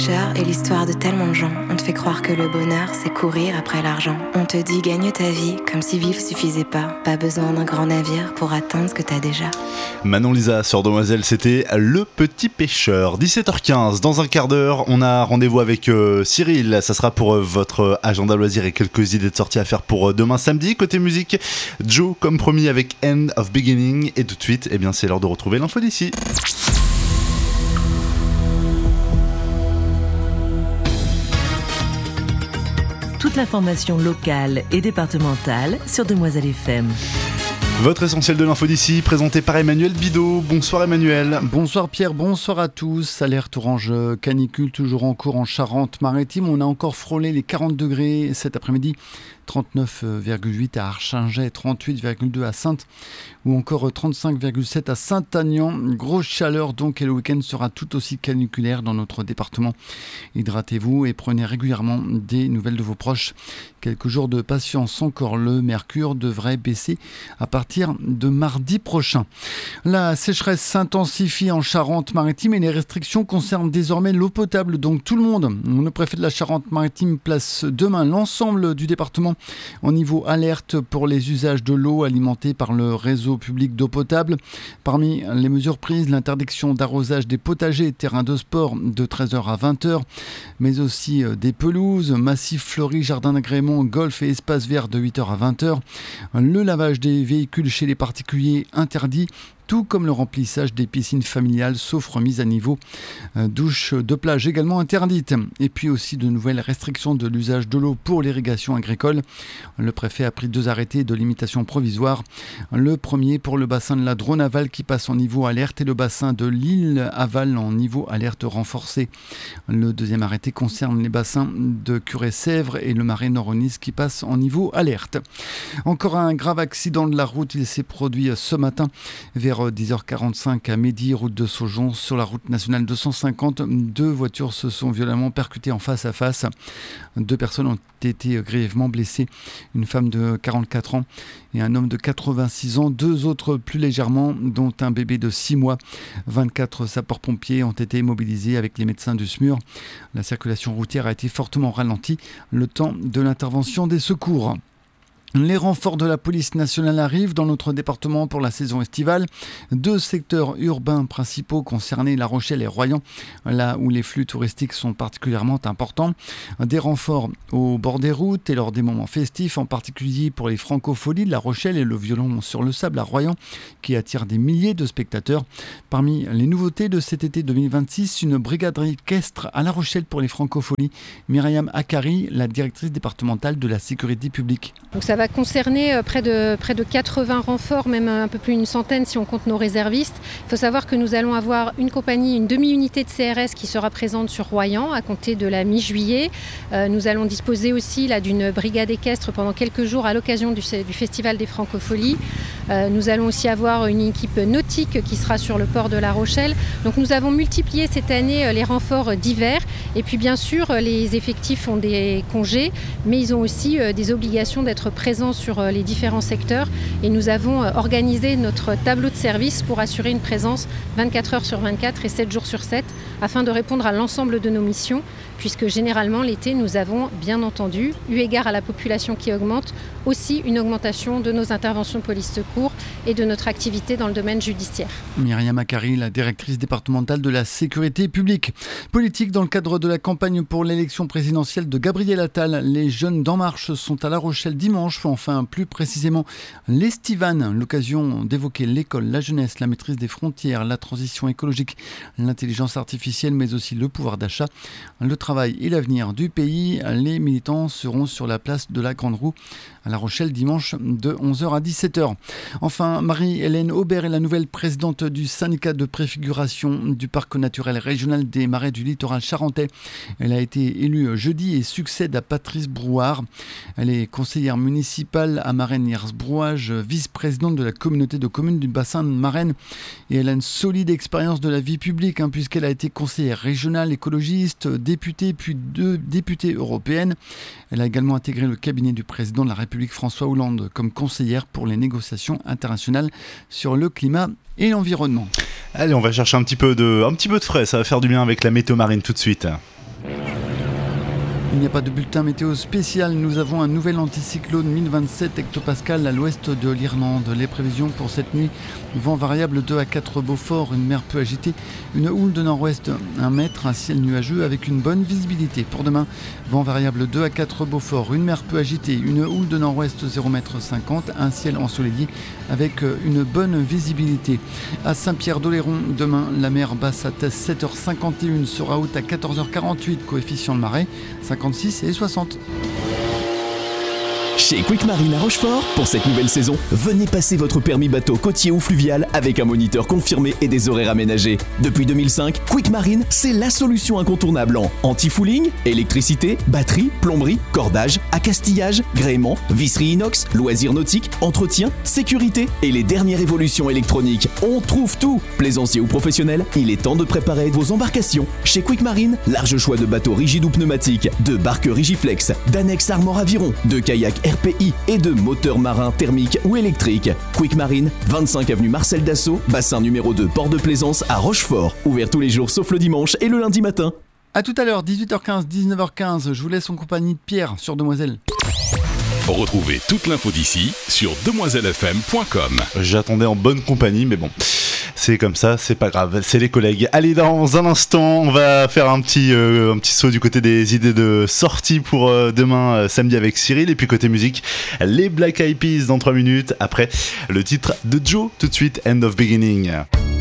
Est l'histoire de tellement de gens. On te fait croire que le bonheur, c'est courir après l'argent. On te dit gagne ta vie, comme si vivre suffisait pas. Pas besoin d'un grand navire pour atteindre ce que t'as déjà. Manon Lisa sur Demoiselle, c'était Le Petit Pêcheur. 17h15, dans un quart d'heure, on a rendez-vous avec Cyril. Ça sera pour votre agenda loisir et quelques idées de sortie à faire pour demain samedi. Côté musique, Joe, comme promis, avec End of Beginning. Et tout de suite, c'est l'heure de retrouver l'info d'ici. Toute l'information locale et départementale sur Demoiselle FM. Votre essentiel de l'info d'ici, présenté par Emmanuel Bidot. Bonsoir Emmanuel. Bonsoir Pierre, bonsoir à tous. Alerte orange canicule toujours en cours en Charente-Maritime. On a encore frôlé les 40 degrés cet après-midi. 39,8 à Archingeay, 38,2 à Saintes ou encore 35,7 à Saint-Aignan. Grosse chaleur donc et le week-end sera tout aussi caniculaire dans notre département. Hydratez-vous et prenez régulièrement des nouvelles de vos proches. Quelques jours de patience encore, le mercure devrait baisser à partir de mardi prochain. La sécheresse s'intensifie en Charente-Maritime et les restrictions concernent désormais l'eau potable, donc tout le monde. Le préfet de la Charente-Maritime place demain l'ensemble du département en niveau alerte pour les usages de l'eau alimentée par le réseau public d'eau potable. Parmi les mesures prises, l'interdiction d'arrosage des potagers et terrains de sport de 13h à 20h, mais aussi des pelouses, massifs fleuris, jardins d'agrément, golf et espaces verts de 8h à 20h. Le lavage des véhicules chez les particuliers interdit, tout comme le remplissage des piscines familiales, sauf remise à niveau. Douche de plage également interdite. Et puis aussi de nouvelles restrictions de l'usage de l'eau pour l'irrigation agricole. Le préfet a pris 2 arrêtés de limitation provisoire. Le premier pour le bassin de la Drône-Aval qui passe en niveau alerte et le bassin de l'Île-Aval en niveau alerte renforcé. Le deuxième arrêté concerne les bassins de Curé-Sèvres et le Marais Nord-Nice qui passe en niveau alerte. Encore un grave accident de la route. Il s'est produit ce matin vers 10h45 à Mehdi, route de Saujon, sur la route nationale 250. 2 voitures se sont violemment percutées en face à face. 2 personnes ont été grièvement blessées. Une femme de 44 ans et un homme de 86 ans. 2 autres plus légèrement, dont un bébé de 6 mois. 24 sapeurs-pompiers ont été mobilisés avec les médecins du SMUR. La circulation routière a été fortement ralentie le temps de l'intervention des secours. Les renforts de la police nationale arrivent dans notre département pour la saison estivale. 2 secteurs urbains principaux concernés, La Rochelle et Royan, là où les flux touristiques sont particulièrement importants. Des renforts au bord des routes et lors des moments festifs, en particulier pour les francopholies de La Rochelle et le violon sur le sable à Royan, qui attire des milliers de spectateurs. Parmi les nouveautés de cet été 2026, une brigade équestre à La Rochelle pour les francopholies. Myriam Akari, la directrice départementale de la sécurité publique. Donc ça va concerner près de 80 renforts, même un peu plus d'une centaine si on compte nos réservistes. Il faut savoir que nous allons avoir une compagnie, une demi-unité de CRS qui sera présente sur Royan à compter de la mi-juillet. Nous allons disposer aussi d'une brigade équestre pendant quelques jours à l'occasion du Festival des Francopholies. Nous allons aussi avoir une équipe nautique qui sera sur le port de La Rochelle. Donc nous avons multiplié cette année les renforts d'hiver. Et puis bien sûr, les effectifs ont des congés, mais ils ont aussi des obligations d'être présents sur les différents secteurs. Et nous avons organisé notre tableau de service pour assurer une présence 24 heures sur 24 et 7 jours sur 7 afin de répondre à l'ensemble de nos missions, puisque généralement l'été, nous avons bien entendu, eu égard à la population qui augmente, aussi une augmentation de nos interventions de police-secours et de notre activité dans le domaine judiciaire. Myriam Akari, la directrice départementale de la sécurité publique. Politique, dans le cadre de la campagne pour l'élection présidentielle de Gabriel Attal, les jeunes d'En Marche sont à La Rochelle dimanche, enfin plus précisément l'Estivane, l'occasion d'évoquer l'école, la jeunesse, la maîtrise des frontières, la transition écologique, l'intelligence artificielle, mais aussi le pouvoir d'achat, le travail et l'avenir du pays. Les militants seront sur la place de la Grande Roue à La Rochelle dimanche de 11h à 17h. Enfin, Marie-Hélène Aubert est la nouvelle présidente du syndicat de préfiguration du parc naturel régional des Marais du littoral charentais. Elle a été élue jeudi et succède à Patrice Brouard. Elle est conseillère municipale à Marennes-Hierzbrouage, vice-présidente de la communauté de communes du bassin de Marennes. Et elle a une solide expérience de la vie publique, puisqu'elle a été conseillère régionale écologiste, députée puis députée européenne. Elle a également intégré le cabinet du président de la République François Hollande comme conseillère pour les négociations internationales sur le climat et l'environnement. Allez, on va chercher un petit peu de frais, ça va faire du bien avec la météo marine tout de suite. Il n'y a pas de bulletin météo spécial. Nous avons un nouvel anticyclone 1027 hectopascal à l'ouest de l'Irlande. Les prévisions pour cette nuit, vent variable 2 à 4 Beaufort, une mer peu agitée, une houle de nord-ouest 1 mètre, un ciel nuageux avec une bonne visibilité. Pour demain, vent variable 2 à 4 Beaufort, une mer peu agitée, une houle de nord-ouest 0 mètre 50, un ciel ensoleillé avec une bonne visibilité. À Saint-Pierre-d'Oléron, demain, la mer basse à 7h51 sera haute à 14h48, coefficient de marée 56 et 60. Chez Quick Marine à Rochefort, pour cette nouvelle saison, venez passer votre permis bateau côtier ou fluvial avec un moniteur confirmé et des horaires aménagés. Depuis 2005, Quick Marine, c'est la solution incontournable en anti-fouling, électricité, batterie, plomberie, cordage, accastillage, gréement, visserie inox, loisirs nautiques, entretien, sécurité et les dernières évolutions électroniques. On trouve tout. Plaisanciers ou professionnels, il est temps de préparer vos embarcations. Chez Quick Marine, large choix de bateaux rigides ou pneumatiques, de barques Rigiflex, d'annexes Armor Aviron, de kayaks RPI et de moteurs marins thermiques ou électriques. Quick Marine, 25 avenue Marcel Dassault, bassin numéro 2, port de Plaisance à Rochefort. Ouvert tous les jours sauf le dimanche et le lundi matin. A tout à l'heure, 18h15, 19h15. Je vous laisse en compagnie de Pierre sur Demoiselle. Retrouvez toute l'info d'ici sur demoiselefm.com. J'attendais en bonne compagnie, mais bon, c'est comme ça, c'est pas grave, c'est les collègues. Allez, dans un instant, on va faire un petit saut du côté des idées de sortie pour demain, samedi avec Cyril. Et puis côté musique, les Black Eyed Peas dans 3 minutes. Après, le titre de Joe, tout de suite, End of Beginning.